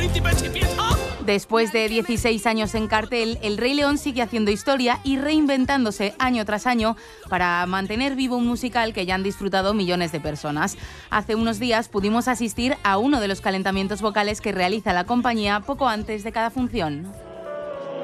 Después de 16 años en cartel, El Rey León sigue haciendo historia y reinventándose año tras año para mantener vivo un musical que ya han disfrutado millones de personas. Hace unos días pudimos asistir a uno de los calentamientos vocales que realiza la compañía poco antes de cada función.